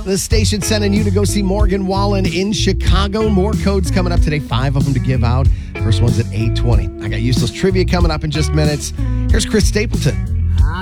The station sending you to go see Morgan Wallen in Chicago. More codes coming up today, 5 of them to give out. First one's at 8:20. I got useless trivia coming up in just minutes. Here's Chris Stapleton.